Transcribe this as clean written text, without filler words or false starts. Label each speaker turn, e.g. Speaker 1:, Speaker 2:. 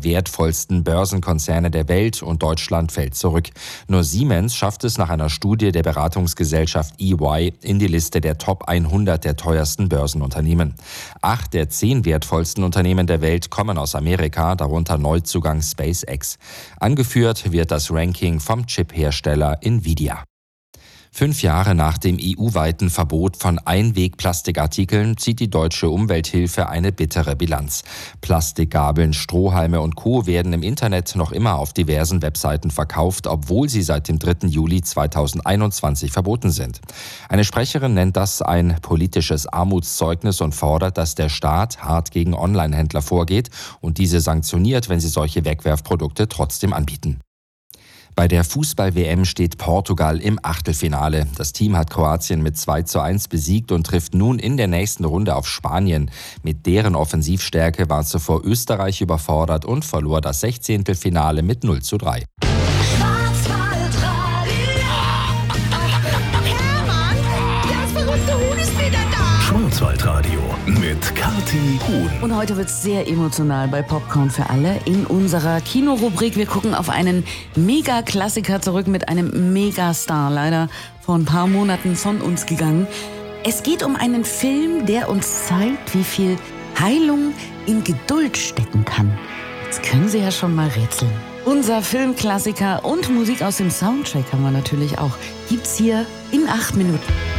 Speaker 1: der wertvollsten Börsenkonzerne der Welt und Deutschland fällt zurück. Nur Siemens schafft es nach einer Studie der Beratungsgesellschaft EY in die Liste der Top 100 der teuersten Börsenunternehmen. 8 der 10 wertvollsten Unternehmen der Welt kommen aus Amerika, darunter Neuzugang SpaceX. Angeführt wird das Ranking vom Chiphersteller Nvidia. 5 Jahre nach dem EU-weiten Verbot von Einwegplastikartikeln zieht die deutsche Umwelthilfe eine bittere Bilanz. Plastikgabeln, Strohhalme und Co. werden im Internet noch immer auf diversen Webseiten verkauft, obwohl sie seit dem 3. Juli 2021 verboten sind. Eine Sprecherin nennt das ein politisches Armutszeugnis und fordert, dass der Staat hart gegen Onlinehändler vorgeht und diese sanktioniert, wenn sie solche Wegwerfprodukte trotzdem anbieten. Bei der Fußball-WM steht Portugal im Achtelfinale. Das Team hat Kroatien mit 2:1 besiegt und trifft nun in der nächsten Runde auf Spanien. Mit deren Offensivstärke war zuvor Österreich überfordert und verlor das 16. Finale mit 0:3.
Speaker 2: Schwarzwaldradio mit Kathi Huhn.
Speaker 3: Und heute wird es sehr emotional bei Popcorn für alle. In unserer Kinorubrik, wir gucken auf einen Mega-Klassiker zurück mit einem Megastar, leider vor ein paar Monaten von uns gegangen. Es geht um einen Film, der uns zeigt, wie viel Heilung in Geduld stecken kann. Jetzt können Sie ja schon mal rätseln. Unser Filmklassiker und Musik aus dem Soundtrack haben wir natürlich auch. Gibt's hier in 8 Minuten.